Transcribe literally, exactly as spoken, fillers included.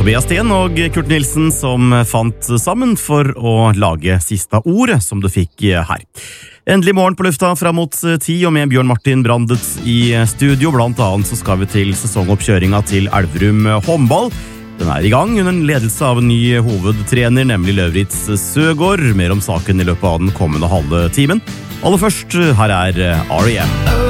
Tobias Sten og Kurt Nilsen som fant sammen for å lage sista ord som du fikk her. Endelig morgen på lufta frem mot ti, og med Bjørn Martin Brandet i studio. Blant annet så skal vi til sesongoppkjøringa til Elverum håndball. Den er i gang under ledelse av en ny hovedtrener, nemlig Lauritz Søgaard. Mer om saken i løpet av den kommende halve timen. Aller først, her er R E M.